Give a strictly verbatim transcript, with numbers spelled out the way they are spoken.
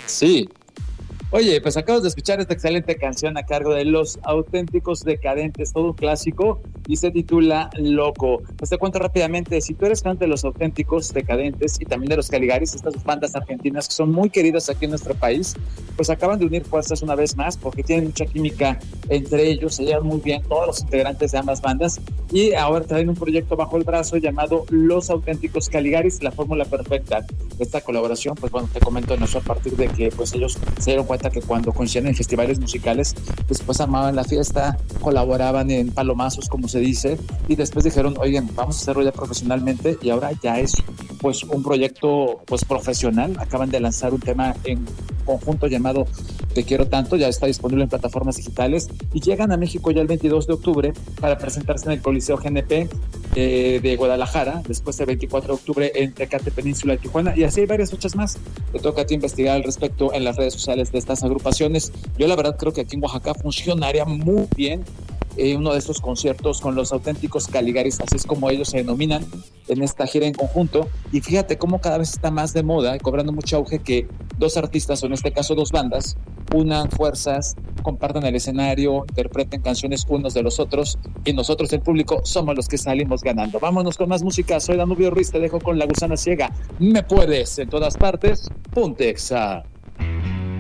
Sí. Oye, pues acabas de escuchar esta excelente canción a cargo de Los Auténticos Decadentes, todo un clásico, y se titula Loco. Pues te cuento rápidamente, si tú eres fan de Los Auténticos Decadentes y también de los Caligaris, estas bandas argentinas que son muy queridas aquí en nuestro país, pues acaban de unir fuerzas una vez más porque tienen mucha química entre ellos, se llevan muy bien todos los integrantes de ambas bandas, y ahora traen un proyecto bajo el brazo llamado Los Auténticos Caligaris, la fórmula perfecta. Esta colaboración, pues bueno, te comento, nació a partir de que pues ellos se dieron cuenta que cuando coincidían en festivales musicales, después amaban la fiesta, colaboraban en palomazos, como se dice, y después dijeron, oigan, vamos a hacerlo ya profesionalmente, y ahora ya es pues un proyecto pues profesional. Acaban de lanzar un tema en conjunto llamado Te Quiero Tanto, ya está disponible en plataformas digitales, y llegan a México ya el veintidós de octubre para presentarse en el Coliseo G N P eh, de Guadalajara, después el veinticuatro de octubre en Tecate, Península de Tijuana, y así hay varias fechas más. Te toca a ti investigar al respecto en las redes sociales de estas agrupaciones. Yo la verdad creo que aquí en Oaxaca funcionaría muy bien eh, uno de estos conciertos con Los Auténticos Caligaris, así es como ellos se denominan en esta gira en conjunto. Y fíjate cómo cada vez está más de moda y cobrando mucho auge que dos artistas, o en este caso dos bandas, unan fuerzas, compartan el escenario, interpreten canciones unos de los otros, y nosotros, el público, somos los que salimos ganando. Vámonos con más música. Soy Danubio Ruiz, te dejo con La Gusana Ciega. Me puedes en todas partes. Ponte Exa.